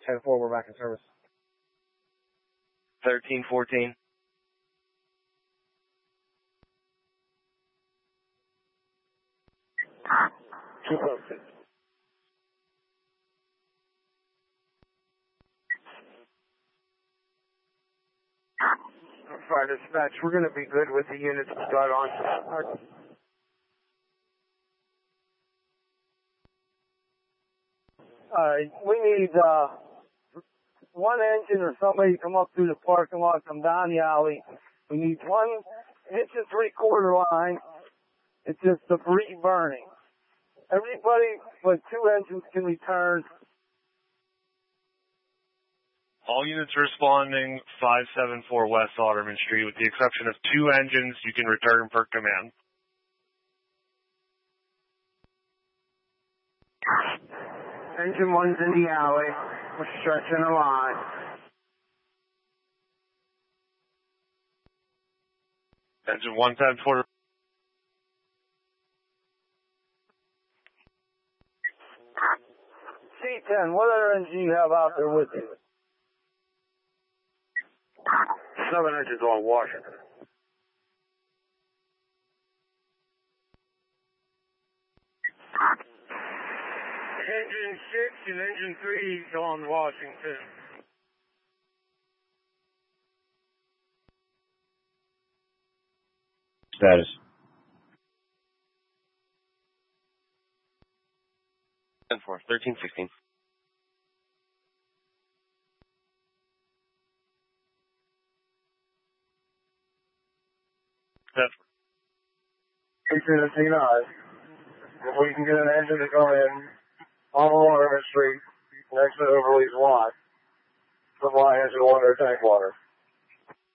10-4, we're back in service. 13-14. Keep posted. Fire dispatch, we're going to be good with the units we got on. Alright, we need one engine or somebody to come up through the parking lot, come down the alley. We need 1 inch and 3/4 line. It's just debris burning. Everybody with 2 engines can return. All units responding 574 West Otterman Street, with the exception of 2 engines, you can return per command. Engine 1's in the alley. We're stretching a line. Engine 110 C10, what other engine do you have out there with you? 7 engines on Washington. Engine 6 and engine 3 is on Washington. Status. 10-4, 13-16. Engine 9. If we can get an engine to go in on Water Street next to Overly's lot, supply engine water, tank water.